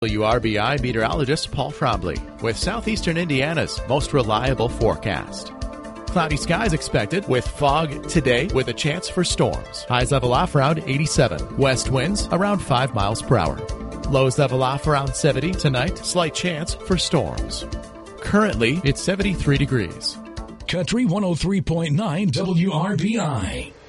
WRBI meteorologist Paul Trombley with southeastern Indiana's most reliable forecast. Cloudy skies expected with fog today with a chance for storms. Highs level off around 87. West winds around 5 miles per hour. Lows level off around 70 tonight. Slight chance for storms. Currently, it's 73 degrees. Country 103.9 WRBI.